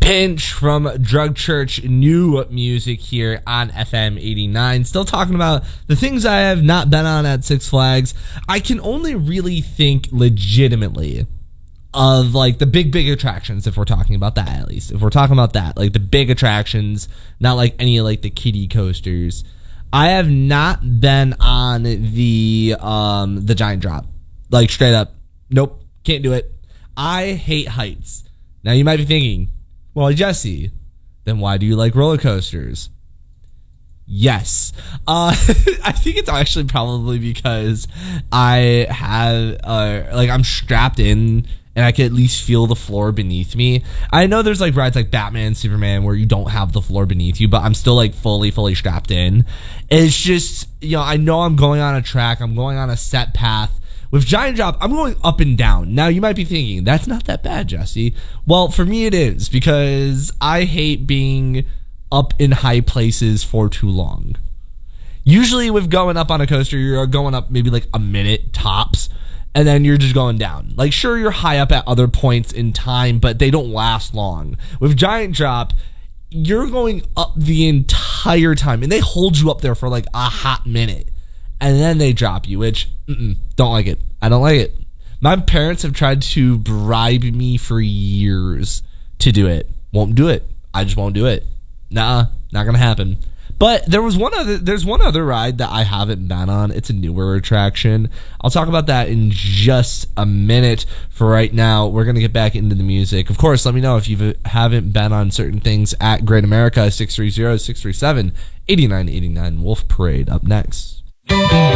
Pinch from Drug Church, new music here on FM 89. Still talking about the things I have not been on at Six Flags. I can only really think legitimately of like the big attractions, if we're talking about that, at least. If we're talking about that, like the big attractions, not like any of like the kiddie coasters. I have not been on the Giant Drop. Like straight up. Nope. Can't do it. I hate heights. Now you might be thinking, well, Jesse, then why do you like roller coasters? Yes. I think it's actually probably because I have, I'm strapped in and I can at least feel the floor beneath me. I know there's like rides like Batman, Superman where you don't have the floor beneath you, but I'm still like fully strapped in. It's just, I know I'm going on a track. I'm going on a set path. With Giant Drop, I'm going up and down. Now, you might be thinking, that's not that bad, Jesse. Well, for me, it is, because I hate being up in high places for too long. Usually, with going up on a coaster, you're going up maybe like a minute tops, and then you're just going down. Like, sure, you're high up at other points in time, but they don't last long. With Giant Drop, you're going up the entire time, and they hold you up there for like a hot minute. And then they drop you, which, don't like it. I don't like it. My parents have tried to bribe me for years to do it. Won't do it. I just won't do it. Nah, not gonna happen. But there's one other ride that I haven't been on. It's a newer attraction. I'll talk about that in just a minute. For right now, we're gonna get back into the music. Of course, let me know if you haven't been on certain things at Great America. 630-637-8989. Wolf Parade up next.